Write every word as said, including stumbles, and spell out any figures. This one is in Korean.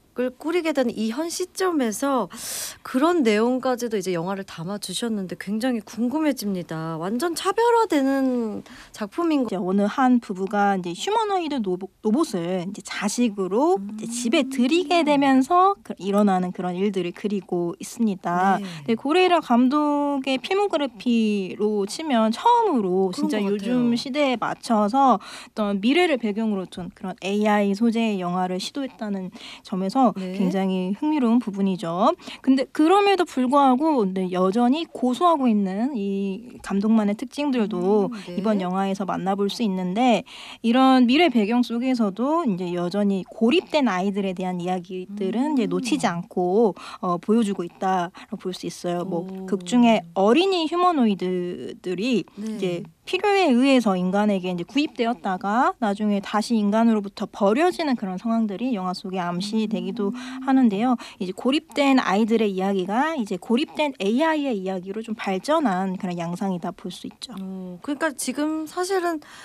을 꾸리게 된 이 현 시점에서 그런 내용까지도 이제 영화를 담아 주셨는데 굉장히 궁금해집니다. 완전 차별화되는 작품인 거. 이제 어느 한 부부가 이제 휴머노이드 로봇, 로봇을 이제 자식으로 이제 집에 들이게 되면서 그 일어나는 그런 일들을 그리고 있습니다. 네. 네, 고레이라 감독의 필모그래피로 치면 처음으로 그런 진짜 것 요즘 같아요. 시대에 맞춰서 어떤 미래를 배경으로 둔 그런 에이아이 소재의 영화를 시도했다는 점에서 네. 굉장히 흥미로운 부분이죠. 근데 그럼에도 불구하고 네, 여전히 고수하고 있는 이 감독만의 특징들도 음, 네. 이번 영화에서 만나볼 수 있는데 이런 미래 배경 속에서도 이제 여전히 고립된 아이들에 대한 이야기들은 이제 놓치지 음. 않고 어, 보여주고 있다고 볼 수 있어요. 뭐 오. 극 중에 어린이 휴머노이드들이 네. 이제 필요에 의해서 인간에게 이제 구입되었다가 나중에 다시 인간으로부터 버려지는 그런 상황들이 영화 속에 암시되기도 하는데요. 이제 고립된 아이들의 이야기가 이제 고립된 에이아이의 이야기로 좀 발전한 그런 양상이다 볼 수 있죠. 어, 그러니까 지금 사실은